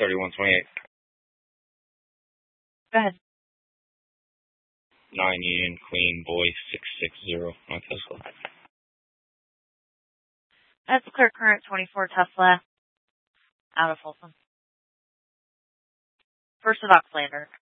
3128. Go ahead. 9 Union Queen Boy 660 on Tesla. That's clear current 24 Tesla out of Folsom. First of Oxlander.